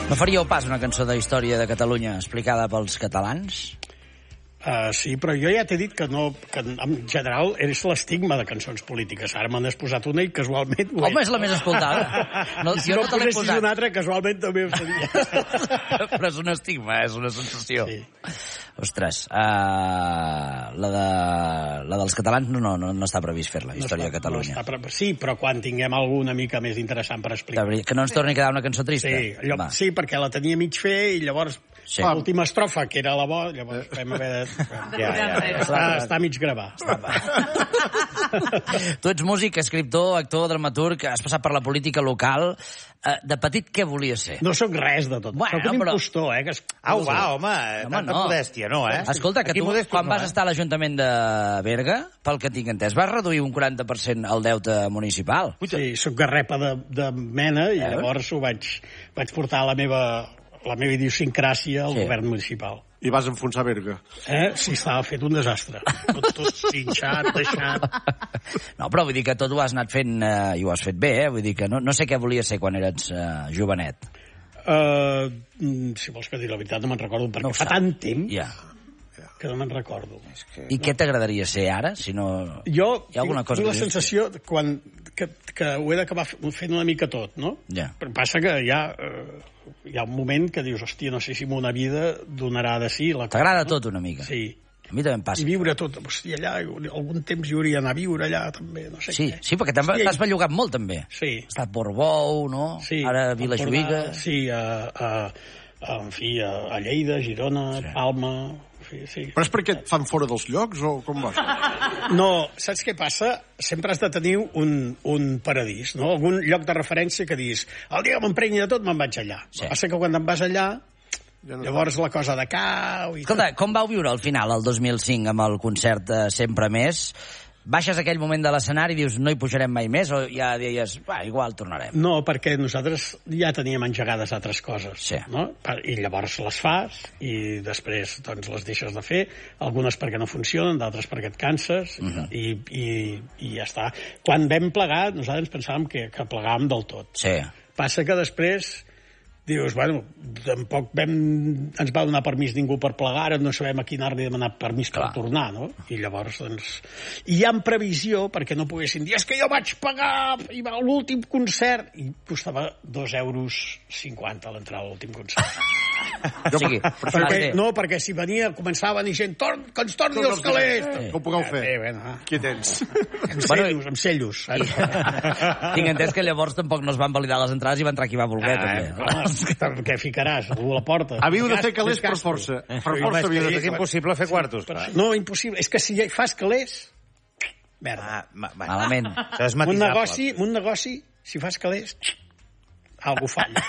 No faríeu pas una cançó de història de Catalunya explicada pels catalans? Sí, però jo ja t'he dit que en general és l'estigma de cançons polítiques. Ara me n'has posat una i casualment... Home, és la més escoltada. Si no posessis una altra, casualment també ho seria. Però és un estigma, és una sensació. Sí. Ostres, la dels catalans no està previst fer-la, història de Catalunya. Sí, però quan tinguem alguna mica més interessant per explicar. Que no ens torni a quedar una cançó trista. Sí, perquè la tenia mig fer i llavors l'última estrofa, que era la bo, llavors vam haver de... Està mig gravar. Tu ets músic, escriptor, actor, dramaturg, has passat per la política local. De petit, què volies ser? No sóc res de tot. Sóc un impostor, Au, va, home, tanta modèstia, no, Escolta, que tu, quan vas estar a l'Ajuntament de Berga, pel que tinc entès, vas reduir un 40% el deute municipal. Sí, sóc garrepa de mena i llavors ho vaig portar a la meva idiosincràsia al govern municipal. I vas enfonsar Berga. Sí, estava fet un desastre. Tot pinxat, deixat... No, però vull dir que tot ho has anat fent i ho has fet bé, Vull dir que no sé què volies ser quan eres jovenet. Si vols que digui la veritat, no me'n recordo, perquè fa tant temps que no me'n recordo. I què t'agradaria ser ara, si no... Jo tinc la sensació que ho he d'acabar fent una mica tot, no? Però passa que hi ha un moment que dius, hòstia, no sé si una vida donarà de si. T'agrada tot una mica? Sí. A mi també em passa. I viure tot, hòstia, allà, algun temps hi hauria d'anar a viure allà, també, no sé què. Sí, perquè t'has bellugat molt, també. Sí. Has estat Portbou, no? Sí. Ara a Vilajuïga. Sí, a Lleida, Girona, Palma... Sí. Però és perquè et fan fora dels llocs o com va? No, saps què passa? Sempre has de tenir un paradís, no? Algun lloc de referència que diguis el dia que m'emprenyi de tot me'n vaig allà. El que passa que quan te'n vas allà llavors la cosa decau... Escolta, com vau viure al final, el 2005, amb el concert Sempre Més? Baixes aquell moment de l'escenari i dius no hi pujarem mai més o ja deies, igual tornarem? No, perquè nosaltres ja teníem engegades altres coses, no? I llavors les fas i després doncs, les deixes de fer, algunes perquè no funcionen, d'altres perquè et canses i ja està. Quan vam plegar, nosaltres pensàvem que plegàvem del tot. Sí. Passa que després dius, bueno, tampoc ens va donar permís ningú per plegar, ara no sabem a quin art li demanar permís per tornar, no? I llavors, doncs... I hi ha previsió perquè no poguessin dir, és que jo vaig pagar i va a l'últim concert, i costava 2,50 € l'entrada a l'últim concert. Perquè si començava a venir gent, que ens torni els calés! Que ho pugueu fer. Què tens? Amb cellos. Tinc entès que llavors tampoc no es van validar les entrades i va entrar qui va voler, també. Què ficaràs? Algú a la porta? Havíeu de fer calés per força. Per força havia de fer. És impossible fer quartos. No, impossible. És que si fas calés... Merda. Malament. Un negoci, si fas calés... Algú falla.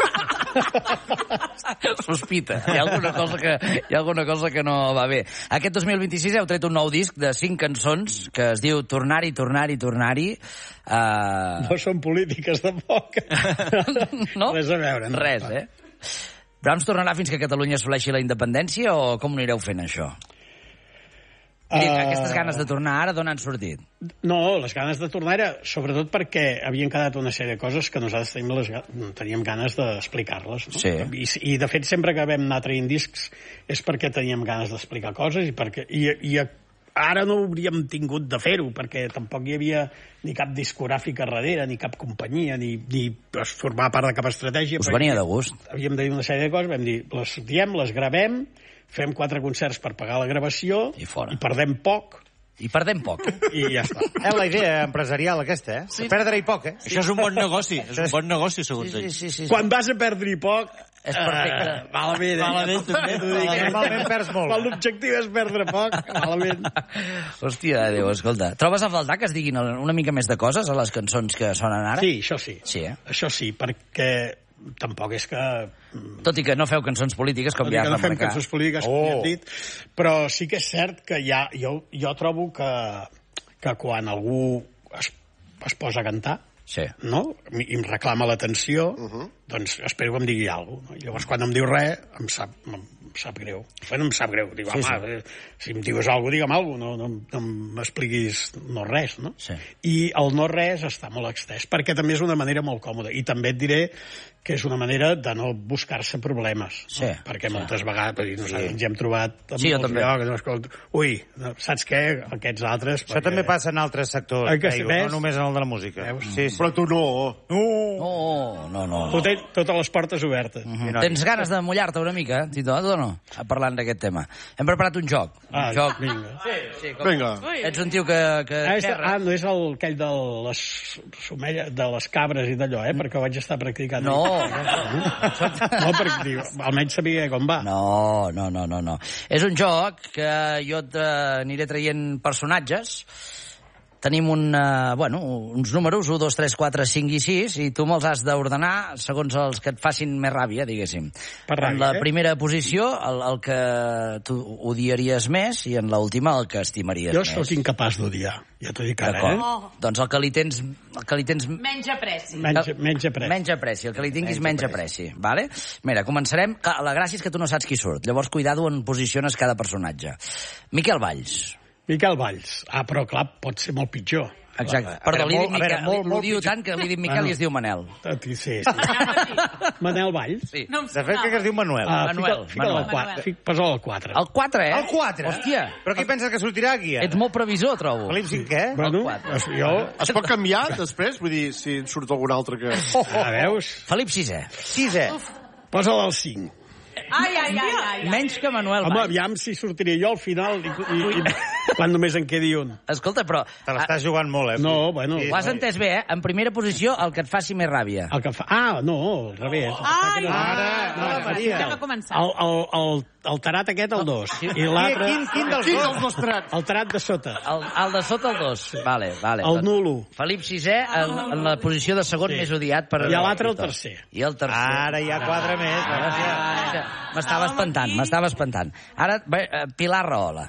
Sospita. Hi ha alguna cosa que no va bé. Aquest 2026 heu tret un nou disc de 5 cançons que es diu Tornar-hi, tornar-hi, tornar-hi. No són polítiques de poc. No? Res a veure. Res, Brahms tornarà fins que Catalunya assoleixi la independència o com ho anireu fent, això? Aquestes ganes de tornar ara d'on han sortit? No, les ganes de tornar era sobretot perquè havien quedat una sèrie de coses que nosaltres teníem ganes d'explicar-les. No? Sí. I de fet sempre que vam anar traient discs és perquè teníem ganes d'explicar coses i ara no hauríem tingut de fer-ho perquè tampoc hi havia ni cap discogràfica darrere, ni cap companyia, ni formar part de cap estratègia. Us venia de gust. Havíem de dir una sèrie de coses, vam dir, les diem, les gravem, fem 4 concerts per pagar la gravació i perdem poc. I perdem poc. I ja està. La idea empresarial aquesta, Sí. Perdre-hi poc, Això és un bon negoci, segons ell. Sí. Quan vas a perdre-hi poc, és perfecte. Malament, Normalment perds molt. Quan l'objectiu és perdre poc, malament. Hòstia de Déu, escolta. Trobes a faltar que es diguin una mica més de coses a les cançons que sonen ara? Sí, això sí. Això sí, perquè tampoc és que... Tot i que no feu cançons polítiques, com ja has remarcat. No fem cançons polítiques, com ja he dit, però sí que és cert que jo trobo que quan algú es posa a cantar, no? I em reclama l'atenció, doncs espero que em digui alguna cosa. No? Llavors, quan em diu res, sap greu. Bueno, em sap greu. Dic, home, si em dius alguna cosa, digue'm alguna cosa, no m'expliquis no res, no? Sí. I el no res està molt extès, perquè també és una manera molt còmoda. I també et diré que és una manera de no buscar-se problemes. Sí, no? Perquè moltes vegades, nosaltres ens hi hem trobat en molts llocs. Ui, saps què? Aquests altres... Això també passa en altres sectors, no només en el de la música. Sí. Però tu no. No. Tu tens totes les portes obertes. Tens ganes de mullar-te una mica, Tito, o no? Parlant d'aquest tema. Hem preparat un joc. Vinga. Vinga. Ets un tio que no és aquell de les cabres i d'allò, perquè ho vaig estar practicant. No, perquè almenys sabia com va. No. És un joc que jo t'aniré traient personatges. Tenim uns números, 1, 2, 3, 4, 5 i 6, i tu me'ls has d'ordenar segons els que et facin més ràbia, diguéssim. En la primera posició, el que tu odiaries més, i en l'última, el que estimaries més. Jo sóc incapaç d'odiar, ja t'ho dic ara, Doncs el que li tens... Menys apreci. Menys apreci, el que li tinguis menys apreci, vale? Mira, començarem... La gràcia és que tu no saps qui surt, llavors cuidado on posiciones cada personatge. Miquel Valls. Miquel Valls. Però clar, pot ser molt pitjor. Exacte. Perdó, l'ho diu tant que li diu Miquel i es diu Manel. Sí. Manel Valls? Sí. De fet, crec que es diu Manuel. Fica-lo al 4. Posa-lo al 4. El 4, El 4? Hòstia. Però qui pensa que sortirà aquí, ara? Ets molt previsor, trobo. Felip V, Bueno, jo... Es pot canviar després? Vull dir, si en surt algun altre que... Veus? Felip VI. 6è. Posa-lo al 5. Ai. Menys que Manuel Home, Valls. aviam si sortiria jo al final i quan només en quedi un. Escolta, però... Te l'estàs jugant molt, No, bueno... Ho has entès bé, En primera posició, el que et faci més ràbia. El que fa... no, al revés. Ja va començar. El tarat aquest, el 2. I l'altre... Quin dels dos tarats? El tarat de sota. El de sota, el 2. Vale. El nulo. Felip VI en la posició de segon més odiat per... I l'altre el tercer. I el tercer. Ara hi ha 4 més. M'estava espantant. Ara, Pilar Rahola.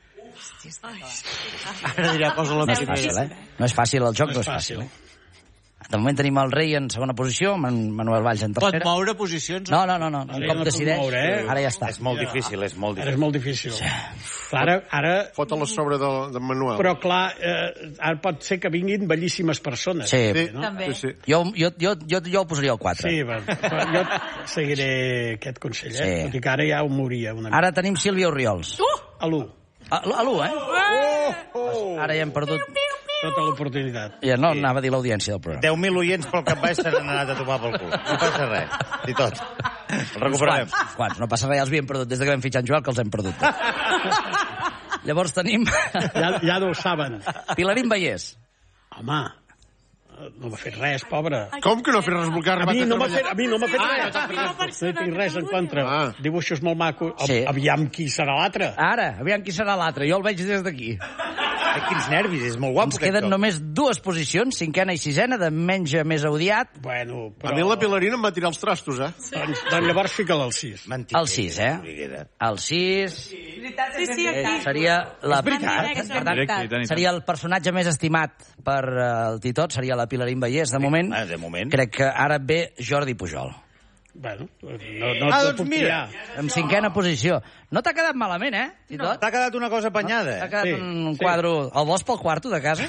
Ara dirà, posa la No és fàcil, No és fàcil, el joc no és fàcil. De moment tenim el rei en segona posició, Manuel Valls en tercera. Pot moure posicions? No. Un cop decideix, ara ja està. És molt difícil. Ara és molt difícil. Ara... Fot-la sobre de Manuel. Però, clar, ara pot ser que vinguin bellíssimes persones. Sí. També. Sí. Jo ho posaria al 4. Sí, però jo seguiré aquest consell, Tot i que ara ja ho moria una mica. Ara tenim Sílvia Orriols. A l'1. A l'1, Ara ja hem perdut... Tota l'oportunitat. Ja no anava a dir l'audiència del programa. 10.000 oients pel cap baix se n'han anat a tomar pel cul. No passa res. I tot. El recuperarem. Quants? No passa res, els havíem perdut. Des que vam fitxar en Joel, que els hem perdut. Llavors tenim... Ja no ho saben. Pilarín Vallès. Home, no m'ha fet res, pobre. Com que no ha fet res? A mi no m'ha fet res. No tinc res en contra. Dibuixos molt macos. Aviam qui serà l'altre. Ara, aviam qui serà l'altre. Jo el veig des d'aquí. Quins nervis, és molt guapo. Ens queden només 2 posicions, 5ª i 6ª, de menys a més odiat. Bueno, però... A mi la Pilarina em va tirar els trastos, Doncs llavors fica'l al 6. El 6, El 6... Sí, aquí. Seria la... És veritat. Seria el personatge més estimat per el Titot, seria la Pilarín Vallès. De moment, crec que ara ve Jordi Pujol. Bueno, no puc tirar. En 5ª posició. No t'ha quedat malament, Titot? T'ha quedat una cosa apanyada. T'ha quedat un quadre... El vols pel quarto de casa?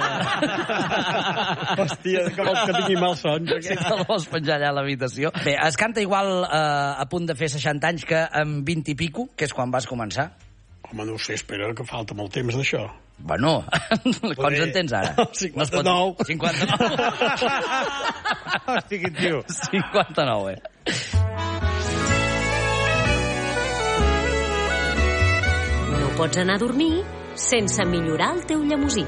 Hòstia, que vols que tingui mal son. Sí, el vols penjar allà a l'habitació. Bé, es canta igual a punt de fer 60 anys que amb 20 i pico, que és quan vas començar. Home, no ho sé, espera, que falta molt temps d'això. Bueno, quants en tens ara? 59. 59. Hosti, quin tio. 59, No pots anar a dormir sense millorar el teu llemosí.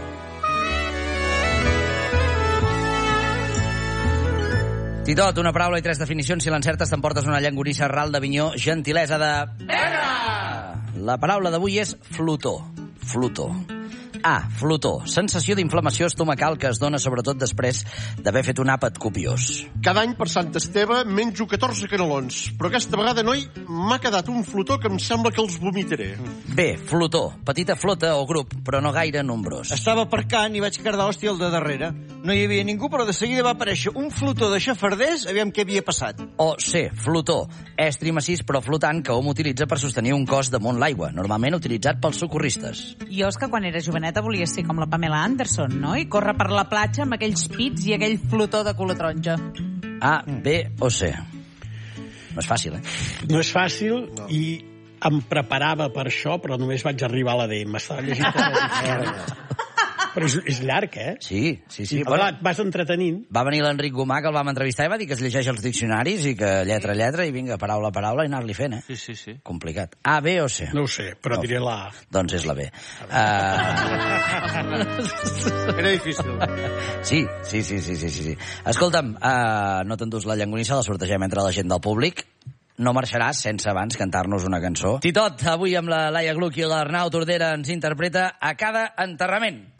Titot, una paraula i 3 definicions. Si l'encertes t'emportes una llonganissa ral d'Avinyó, gentilesa de... La paraula d'avui és flotó. Flotó. A. Flotó. Sensació d'inflamació estomacal que es dona sobretot després d'haver fet un àpat copiós. Cada any per Sant Esteve menjo 14 canelons, però aquesta vegada, noi, m'ha quedat un flotó que em sembla que els vomitaré. B. Flotó. Petita flota o grup, però no gaire nombrós. Estava aparcant i vaig cardar hòstia al de darrere. no hi havia ningú, però de seguida va aparèixer un flotó de xafarders, aviam què havia passat. O C, flotó. Estri massís però flotant que hom utilitza per sostenir un cos damunt l'aigua, normalment utilitzat pels socorristes. Jo és que quan era joveneta volia ser com la Pamela Anderson, no? I córrer per la platja amb aquells pits i aquell flotó de color taronja. A, B o C. No és fàcil, No és fàcil i em preparava per això, però només vaig arribar a la D. M'estava llegint però és llarg, Sí. I et vas entretenint. Va venir l'Enric Gomà, que el vam entrevistar, i va dir que es llegeix els diccionaris i que lletra a lletra, i vinga, paraula a paraula, i anar-li fent, Sí. Complicat. A, B o C? No ho sé, però diré la A. Doncs és la B. Era difícil. Sí. Escolta'm, no t'endús la llangonissa, la sortegem entre la gent del públic. No marxaràs sense abans cantar-nos una cançó. Titot, avui amb la Laia Gluck i l'Arnau Tordera ens interpreta A cada enterrament.